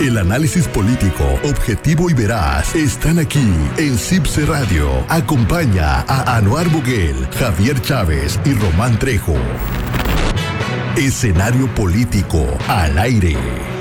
El análisis político, objetivo y veraz están aquí en CIPSE Radio. Acompaña a Anuar Boguel, Javier Chávez y Román Trejo. Escenario político al aire.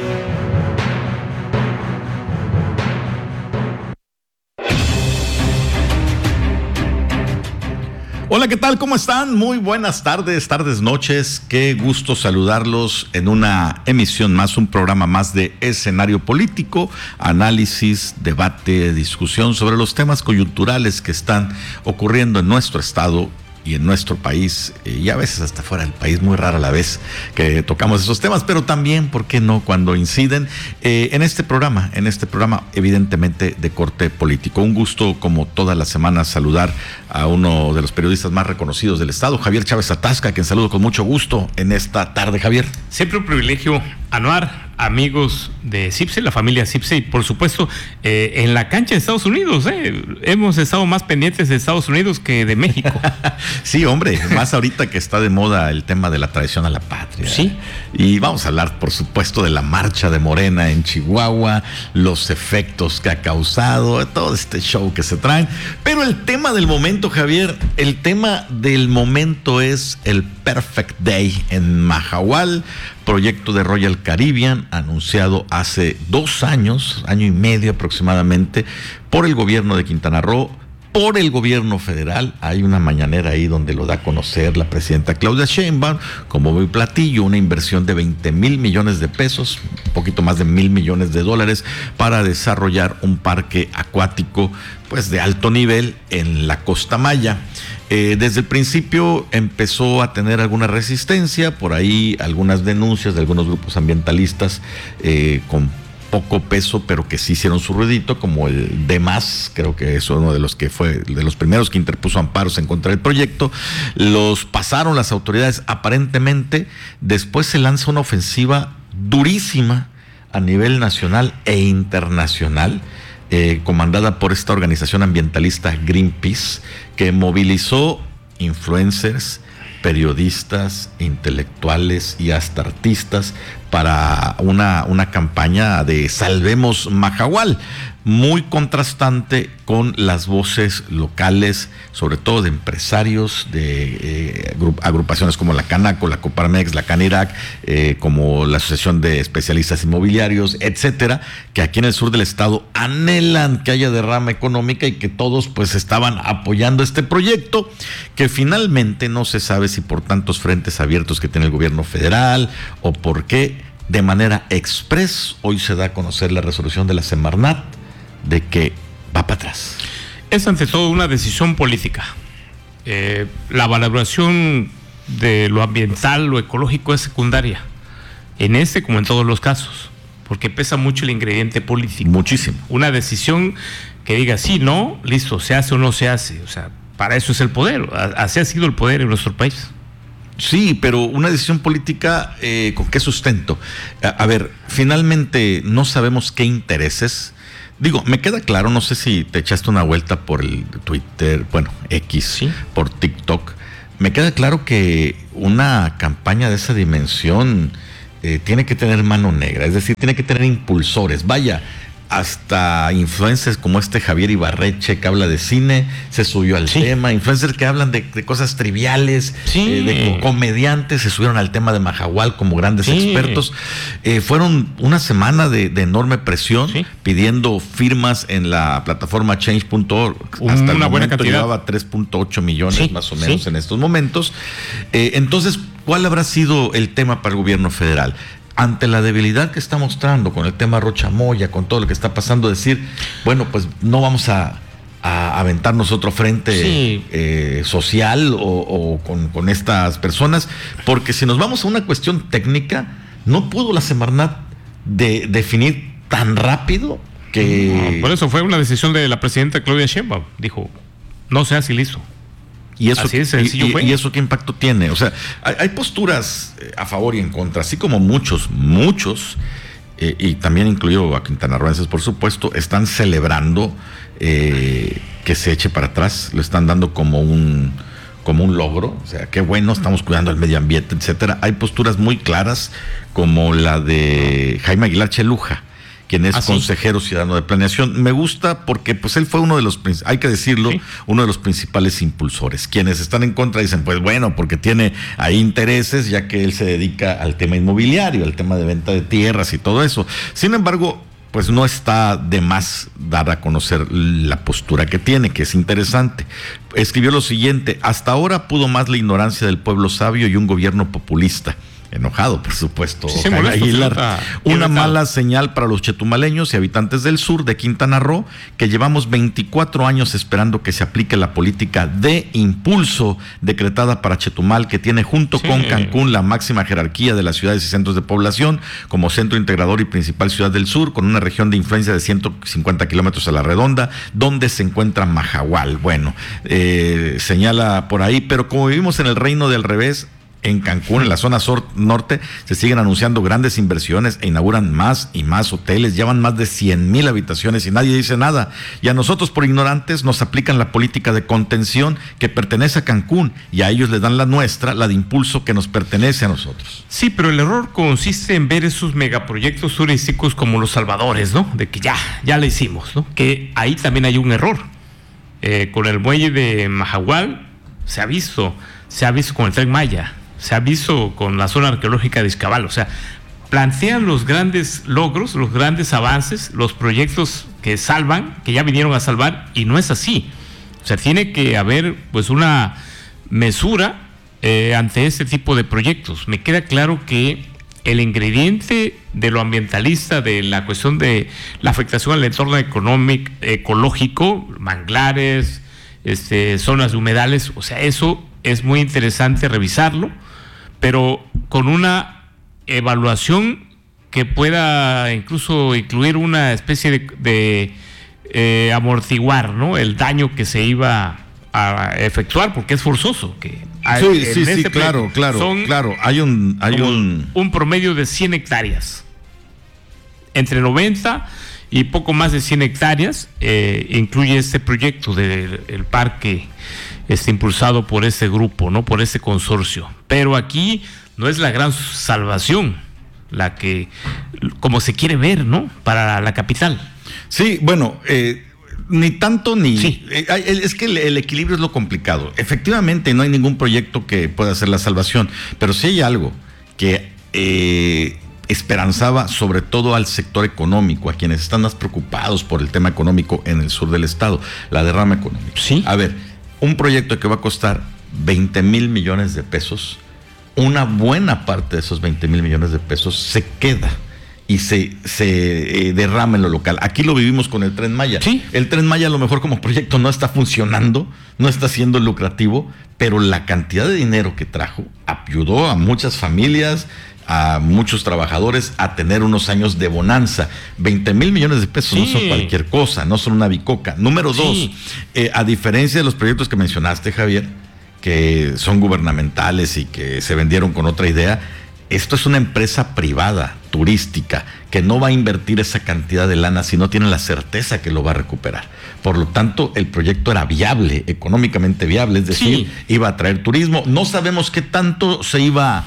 Hola, ¿qué tal? ¿Cómo están? Muy buenas tardes, noches. Qué gusto saludarlos en una emisión más, un programa más de Escenario Político, análisis, debate, discusión sobre los temas coyunturales que están ocurriendo en nuestro estado y en nuestro país, y a veces hasta fuera del país, muy rara la vez que tocamos esos temas, pero también, ¿por qué no?, cuando inciden en este programa, evidentemente de corte político. Un gusto, como todas las semanas, saludar a uno de los periodistas más reconocidos del estado, Javier Chávez Atasca, a quien saludo con mucho gusto en esta tarde. Javier. Siempre un privilegio, Anuar, amigos de CIPSE, la familia CIPSE, y por supuesto en la cancha de Estados Unidos, hemos estado más pendientes de Estados Unidos que de México. Sí, hombre, más ahorita que está de moda el tema de la traición a la patria. Sí. Y vamos a hablar, por supuesto, de la marcha de Morena en Chihuahua, los efectos que ha causado, todo este show que se traen. Pero el tema del momento, Javier, el tema del momento es el Perfect Day en Mahahual, proyecto de Royal Caribbean, anunciado hace 2 años, año y medio aproximadamente, por el gobierno de Quintana Roo, por el gobierno federal. Hay una mañanera ahí donde lo da a conocer la presidenta Claudia Sheinbaum como muy platillo, una inversión de 20,000 millones de pesos, un poquito más de 1,000 millones de dólares, para desarrollar un parque acuático pues de alto nivel en la Costa Maya. Desde el principio empezó a tener alguna resistencia, por ahí algunas denuncias de algunos grupos ambientalistas con poco peso, pero que sí hicieron su ruidito, como el DEMAS, creo que es uno de los que fue de los primeros que interpuso amparos en contra del proyecto. Los pasaron las autoridades aparentemente. Después se lanza una ofensiva durísima a nivel nacional e internacional, comandada por esta organización ambientalista Greenpeace, que movilizó influencers, periodistas, intelectuales y hasta artistas para una campaña de Salvemos Mahahual, muy contrastante con las voces locales, sobre todo de empresarios, de agrupaciones como la Canaco, la Coparmex, la Canirac, como la Asociación de Especialistas Inmobiliarios, etcétera, que aquí en el sur del estado anhelan que haya derrama económica y que todos pues estaban apoyando este proyecto, que finalmente no se sabe si por tantos frentes abiertos que tiene el gobierno federal o por qué, de manera express, hoy se da a conocer la resolución de la Semarnat de que va para atrás. Es ante todo una decisión política. La valoración de lo ambiental, lo ecológico es secundaria, en este como en todos los casos, porque pesa mucho el ingrediente político. Muchísimo. Una decisión que diga sí, no, listo, se hace o no se hace. O sea, para eso es el poder. Así ha sido el poder en nuestro país. Sí, pero una decisión política, ¿con qué sustento? A ver, finalmente no sabemos qué intereses. Digo, me queda claro, no sé si te echaste una vuelta por el Twitter, bueno, X, ¿sí?, por TikTok. Me queda claro que una campaña de esa dimensión tiene que tener mano negra, es decir, tiene que tener impulsores. Vaya, hasta influencers como este Javier Ibarreche, que habla de cine, se subió al tema. Influencers que hablan de cosas triviales, de comediantes, se subieron al tema de Mahahual como grandes expertos. Fueron una semana de enorme presión, pidiendo firmas en la plataforma change.org. Hasta el momento llevaba 3.8 millones más o menos en estos momentos. Entonces, ¿cuál habrá sido el tema para el gobierno federal? Ante la debilidad que está mostrando con el tema Rocha Moya, con todo lo que está pasando, decir, bueno, pues no vamos a aventarnos otro frente social o con estas personas, porque si nos vamos a una cuestión técnica, no pudo la Semarnat definir tan rápido que... No, por eso fue una decisión de la presidenta Claudia Sheinbaum, dijo, no se hace y listo. Y eso, así de sencillo fue. ¿Y eso qué impacto tiene? O sea, hay posturas a favor y en contra, así como muchos, y también incluido a quintanarroenses, por supuesto, están celebrando que se eche para atrás, lo están dando como un logro, o sea, qué bueno, estamos cuidando el medio ambiente, etcétera. Hay posturas muy claras, como la de Jaime Aguilar Cheluja, quien es ¿sí? consejero ciudadano de planeación. Me gusta porque pues él fue uno de los, hay que decirlo, ¿sí? Uno de los principales impulsores. Quienes están en contra dicen, pues bueno, porque tiene ahí intereses, ya que él se dedica al tema inmobiliario, al tema de venta de tierras y todo eso. Sin embargo, pues no está de más dar a conocer la postura que tiene, que es interesante. Escribió lo siguiente: hasta ahora pudo más la ignorancia del pueblo sabio y un gobierno populista. Enojado, por supuesto, sí, Aguilar. Una mala señal para los chetumaleños y habitantes del sur de Quintana Roo, que llevamos 24 años esperando que se aplique la política de impulso decretada para Chetumal, que tiene junto con Cancún la máxima jerarquía de las ciudades y centros de población, como centro integrador y principal ciudad del sur, con una región de influencia de 150 kilómetros a la redonda, donde se encuentra Mahahual. Bueno, señala por ahí, pero como vivimos en el reino del revés, en Cancún, en la zona norte, se siguen anunciando grandes inversiones e inauguran más y más hoteles, llevan más de 100,000 habitaciones y nadie dice nada. Y a nosotros, por ignorantes, nos aplican la política de contención que pertenece a Cancún y a ellos les dan la nuestra, la de impulso que nos pertenece a nosotros. Sí, pero el error consiste en ver esos megaproyectos turísticos como los salvadores, ¿no? De que ya lo hicimos, ¿no? Que ahí también hay un error. Con el muelle de Mahahual se ha visto con el Tren Maya, se ha visto con la zona arqueológica de Izcabal. O sea, plantean los grandes logros, los grandes avances, los proyectos que salvan, que ya vinieron a salvar, y no es así. O sea, tiene que haber pues una mesura ante este tipo de proyectos. Me queda claro que el ingrediente de lo ambientalista, de la cuestión de la afectación al entorno ecológico, manglares, zonas de humedales, o sea, eso es muy interesante revisarlo, pero con una evaluación que pueda incluso incluir una especie de amortiguar, ¿no?, el daño que se iba a efectuar, porque es forzoso. Claro. Hay un promedio de 100 hectáreas, entre 90 y poco más de 100 hectáreas, incluye este proyecto del parque impulsado por este grupo, ¿no?, por este consorcio. Pero aquí no es la gran salvación la que, como se quiere ver, ¿no?, para la capital. Sí, bueno, ni tanto ni... Sí. Es que el equilibrio es lo complicado. Efectivamente, no hay ningún proyecto que pueda hacer la salvación, pero sí hay algo que esperanzaba sobre todo al sector económico, a quienes están más preocupados por el tema económico en el sur del estado, la derrama económica. Sí. A ver, un proyecto que va a costar 20,000 millones de pesos, una buena parte de esos 20,000 millones de pesos se queda y se derrama en lo local. Aquí lo vivimos con el Tren Maya. Sí. El Tren Maya a lo mejor como proyecto no está funcionando, no está siendo lucrativo, pero la cantidad de dinero que trajo ayudó a muchas familias, a muchos trabajadores a tener unos años de bonanza. 20,000 millones de pesos no son cualquier cosa, no son una bicoca. Número dos, a diferencia de los proyectos que mencionaste, Javier, que son gubernamentales y que se vendieron con otra idea, esto es una empresa privada, turística, que no va a invertir esa cantidad de lana si no tiene la certeza que lo va a recuperar. Por lo tanto, el proyecto era viable, económicamente viable, es decir, iba a traer turismo. No sabemos qué tanto se iba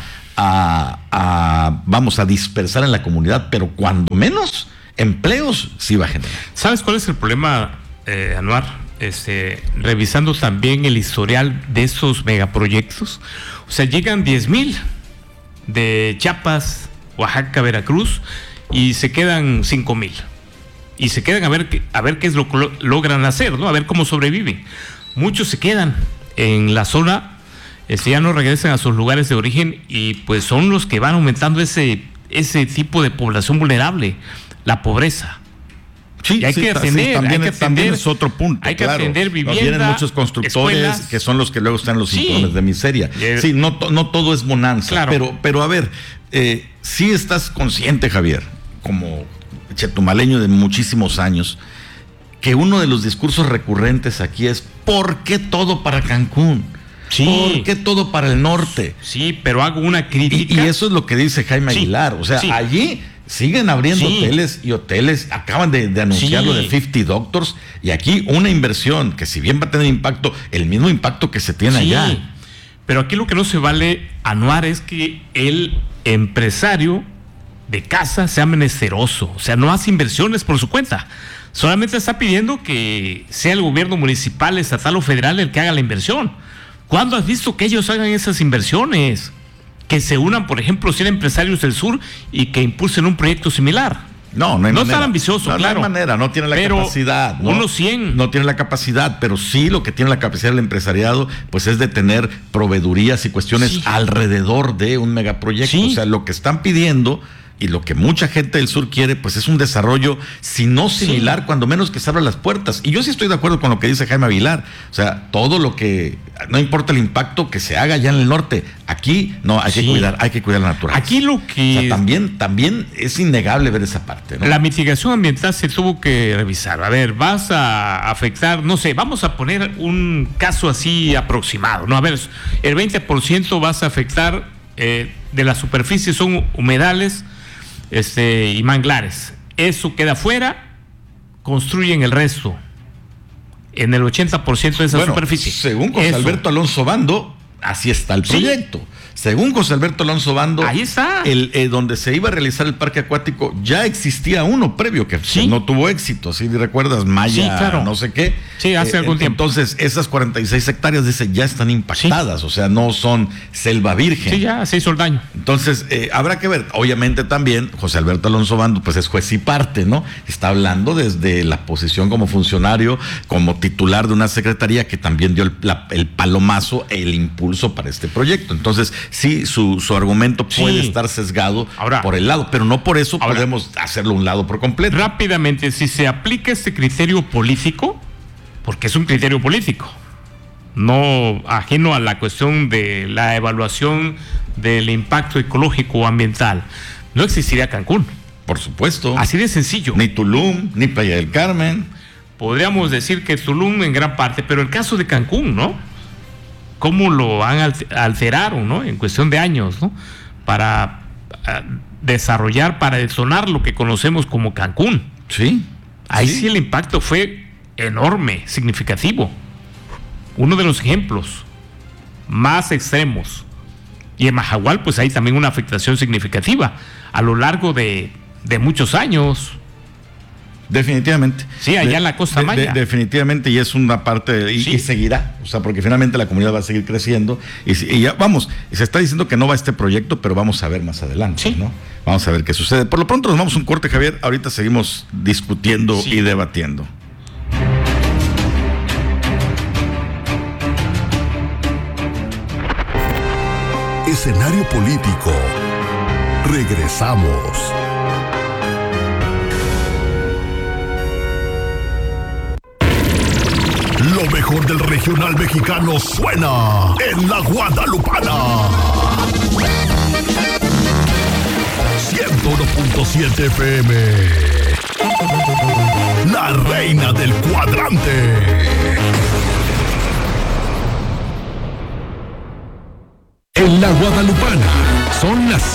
a dispersar en la comunidad, pero cuando menos empleos sí va a generar. ¿Sabes cuál es el problema, Anuar? Revisando también el historial de esos megaproyectos, o sea, llegan 10,000 de Chiapas, Oaxaca, Veracruz, y se quedan 5,000. Y se quedan a ver qué es lo que logran hacer, ¿no? A ver cómo sobreviven. Muchos se quedan en la zona, ya no regresan a sus lugares de origen, y pues son los que van aumentando ese tipo de población vulnerable, la pobreza. Sí, y hay que atender, también es otro punto. Hay que atender vivienda, vienen muchos constructores, escuelas, que son los que luego están en los informes de miseria. Sí, no todo es bonanza. Claro. Pero a ver, sí estás consciente, Javier, como chetumaleño de muchísimos años, que uno de los discursos recurrentes aquí es: ¿por qué todo para Cancún? Sí. ¿Por qué todo para el norte? Sí, pero hago una crítica. Y eso es lo que dice Jaime Aguilar. O sea, allí siguen abriendo hoteles, acaban de anunciar lo de 50 Doctors, y aquí una inversión que, si bien va a tener impacto, el mismo impacto que se tiene allá. Pero aquí lo que no se vale, Anuar, es que el empresario de casa sea menesteroso, o sea, no hace inversiones por su cuenta. Solamente está pidiendo que sea el gobierno municipal, estatal o federal el que haga la inversión. ¿Cuándo has visto que ellos hagan esas inversiones? Que se unan, por ejemplo, 100 empresarios del sur y que impulsen un proyecto similar. No hay manera. Tan ambicioso, claro. No hay manera, no tiene la capacidad. ¿no? Unos 100. No tiene la capacidad, pero sí lo que tiene la capacidad del empresariado, pues es de tener proveedurías y cuestiones alrededor de un megaproyecto. O sea, lo que están pidiendo y lo que mucha gente del sur quiere, pues es un desarrollo, si no similar, cuando menos que se abran las puertas. Y yo sí estoy de acuerdo con lo que dice Jaime Aguilar. O sea, todo lo que, no importa el impacto que se haga allá en el norte, aquí no, hay que cuidar la naturaleza. Aquí lo que... O sea, también es innegable ver esa parte, ¿no? La mitigación ambiental se tuvo que revisar. A ver, vas a afectar, no sé, vamos a poner un caso así aproximado, ¿no? A ver, el 20% vas a afectar de la superficie son humedales, y manglares. Eso queda fuera, construyen el resto en el 80% de esa superficie. Según José Alberto Alonso Bando, así está el proyecto. Según José Alberto Alonso Bando, ahí está. Donde se iba a realizar el parque acuático, ya existía uno previo que no tuvo éxito. ¿Sí recuerdas? Maya, no sé qué. Sí, hace algún tiempo. Entonces, esas 46 hectáreas, dice, ya están impactadas. O sea, no son selva virgen. Sí, ya se hizo el daño. Entonces, habrá que ver. Obviamente también, José Alberto Alonso Bando, pues es juez y parte, ¿no? Está hablando desde la posición como funcionario, como titular de una secretaría que también dio el palomazo, el impulso para este proyecto. Entonces, sí, su argumento puede estar sesgado por el lado, pero no por eso podemos hacerlo a un lado por completo. Rápidamente, si se aplica este criterio político, porque es un criterio político, no ajeno a la cuestión de la evaluación del impacto ecológico o ambiental, no existiría Cancún. Por supuesto. Así de sencillo. Ni Tulum, ni Playa del Carmen. Podríamos decir que Tulum en gran parte, pero el caso de Cancún, ¿no? Cómo lo alteraron, ¿no? En cuestión de años, ¿no? Para desarrollar, para detonar lo que conocemos como Cancún. Sí. Ahí sí el impacto fue enorme, significativo. Uno de los ejemplos más extremos. Y en Mahahual, pues hay también una afectación significativa a lo largo de muchos años. Definitivamente. Sí, allá en la Costa Maya. Definitivamente, y es una parte, y seguirá, o sea, porque finalmente la comunidad va a seguir creciendo, y ya, vamos, se está diciendo que no va este proyecto, pero vamos a ver más adelante, ¿no? Vamos a ver qué sucede. Por lo pronto nos vamos a un corte, Javier, ahorita seguimos discutiendo y debatiendo. Escenario político. Regresamos. Lo mejor del regional mexicano suena en la Guadalupana. 101.7 FM. La reina del cuadrante. En la Guadalupana son las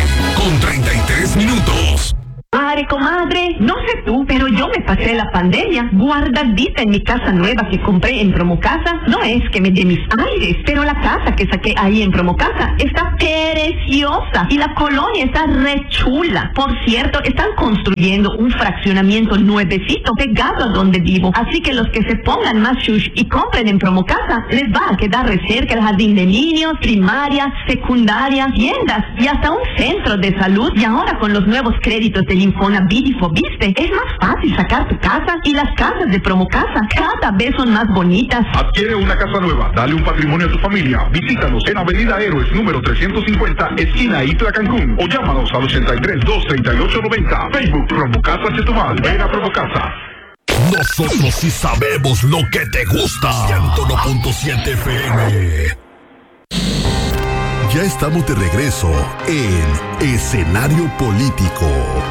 7:33. Madre, comadre, no sé tú, pero yo me pasé la pandemia guardadita en mi casa nueva que compré en Promocasa. No es que me dé mis aires, pero la casa que saqué ahí en Promocasa está preciosa y la colonia está re chula. Por cierto, están construyendo un fraccionamiento nuevecito pegado a donde vivo. Así que los que se pongan más shush y compren en Promocasa, les va a quedar re cerca el jardín de niños, primaria, secundaria, tiendas y hasta un centro de salud. Y ahora con los nuevos créditos del Infonavit y Fobiste, es más fácil sacar tu casa, y las casas de Promocasa cada vez son más bonitas. Adquiere una casa nueva, dale un patrimonio a tu familia. Visítanos en Avenida Héroes número 350, esquina Itla, Cancún, o llámanos al 83-238-90. Facebook Promocasa Chetumal. Ven a Promocasa. Nosotros sí sabemos lo que te gusta. 101.7 FM. Ya estamos de regreso en Escenario Político.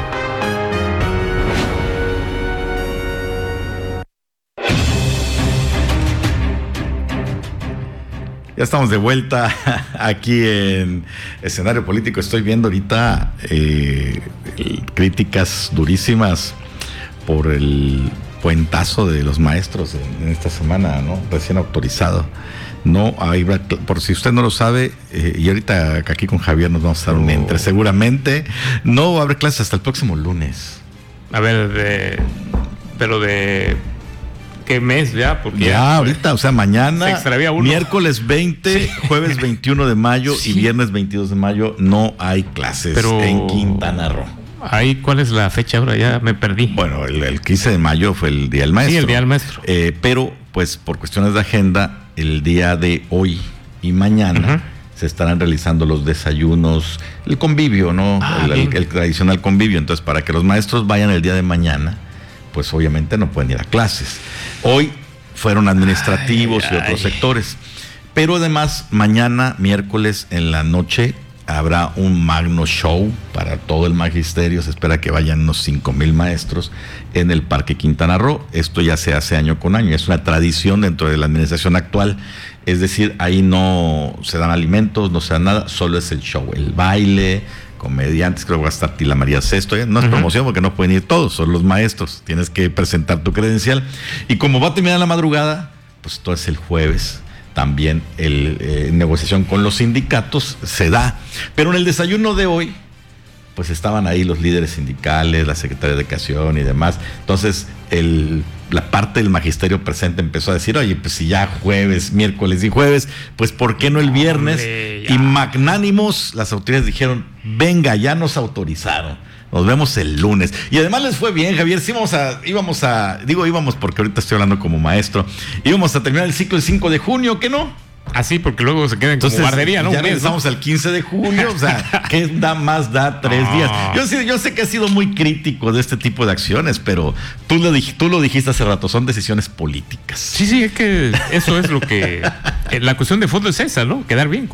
Ya estamos de vuelta aquí en Escenario Político. Estoy viendo ahorita críticas durísimas por el puentazo de los maestros en esta semana, ¿no? Recién autorizado. No, por si usted no lo sabe, y ahorita aquí con Javier nos vamos a dar un entre. Seguramente no va a haber clases hasta el próximo lunes. A ver, pero de ¿qué mes ya? Porque ya ahorita, o sea, mañana, se extravía uno. Miércoles 20, sí. Jueves 21 de mayo sí. Y viernes 22 de mayo no hay clases en Quintana Roo. Ahí, ¿cuál es la fecha ahora? Ya me perdí. Bueno, el 15 de mayo fue el Día del Maestro. Sí, el Día del Maestro. Pero, pues, por cuestiones de agenda, el día de hoy y mañana se estarán realizando los desayunos, el convivio, ¿no? El tradicional convivio. Entonces, para que los maestros vayan el día de mañana, pues obviamente no pueden ir a clases. Hoy fueron administrativos y otros sectores. Pero además, mañana, miércoles, en la noche, habrá un magno show para todo el magisterio. Se espera que vayan unos 5,000 maestros en el Parque Quintana Roo. Esto ya se hace año con año. Es una tradición dentro de la administración actual. Es decir, ahí no se dan alimentos, no se da nada, solo es el show, el baile, comediantes. Creo que va a estar Tila María Sesto. No es promoción porque no pueden ir todos, son los maestros. Tienes que presentar tu credencial. Y como va a terminar la madrugada, pues todo es el jueves. También negociación con los sindicatos se da. Pero en el desayuno de hoy, pues estaban ahí los líderes sindicales, la secretaria de Educación y demás. Entonces, la parte del magisterio presente empezó a decir, oye, pues si ya jueves, miércoles y jueves, pues ¿por qué no el viernes? Y magnánimos, las autoridades dijeron, venga, ya nos autorizaron. Nos vemos el lunes. Y además les fue bien, Javier. Sí, íbamos porque ahorita estoy hablando como maestro. Íbamos a terminar el ciclo el 5 de junio, ¿qué no? Así, porque luego se quedan como guardería, ¿no? Ya regresamos al 15 de julio, o sea, ¿qué da 3 días? Yo sé que has sido muy crítico de este tipo de acciones, pero tú lo dijiste hace rato, son decisiones políticas. Sí, es que eso es lo que... la cuestión de fondo es esa, ¿no? Quedar bien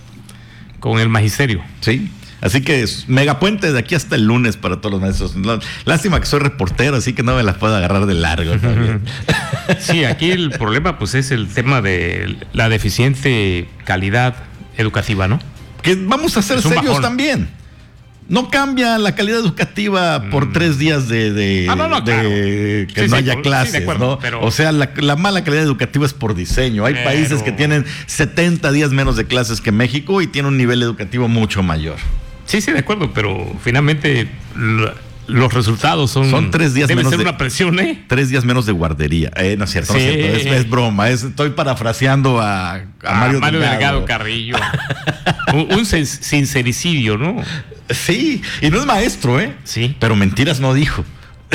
con el magisterio. Sí. Así que megapuente de aquí hasta el lunes para todos los maestros. Lástima que soy reportero, así que no me las puedo agarrar de largo también. Sí, aquí el problema pues es el tema de la deficiente calidad educativa, ¿no? Que vamos a ser serios también. No cambia la calidad educativa por 3 días de claro. Que no haya clases, sí, acuerdo, ¿no? Pero... O sea, la mala calidad educativa es por diseño. Hay países que tienen 70 días menos de clases que México y tienen un nivel educativo mucho mayor. Sí, de acuerdo, pero finalmente los resultados son 3 días menos. Debe ser una presión, 3 días menos de guardería. No es cierto, sí. No es cierto. Es broma. Estoy parafraseando a Mario Delgado Carrillo. un sincericidio, ¿no? Sí, y no es maestro, Sí. Pero mentiras no dijo.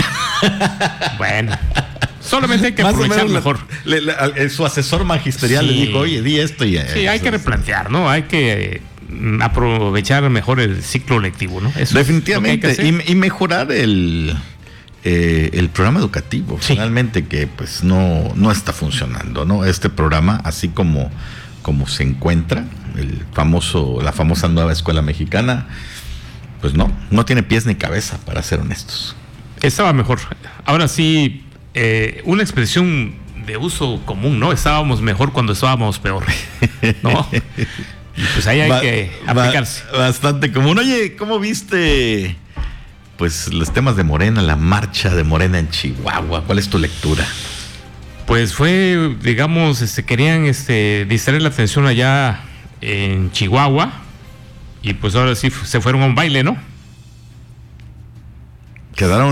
Bueno. Solamente hay que aprovechar mejor. Su asesor magisterial le dijo, oye, di esto y... Sí, hay que replantear, ¿no? Hay que aprovechar mejor el ciclo lectivo, ¿no? Eso definitivamente, y mejorar el programa educativo, finalmente, que pues no está funcionando, ¿no? Este programa, así como se encuentra, la famosa nueva escuela mexicana, pues no tiene pies ni cabeza, para ser honestos. Estaba mejor. Ahora sí, una expresión de uso común, ¿no? Estábamos mejor cuando estábamos peor, ¿no? Y pues ahí hay que aplicarse. Bastante común. Oye, ¿cómo viste pues los temas de Morena, la marcha de Morena en Chihuahua? ¿Cuál es tu lectura? Pues fue, digamos, querían distraer la atención allá en Chihuahua y pues ahora sí se fueron a un baile, ¿no? Quedaron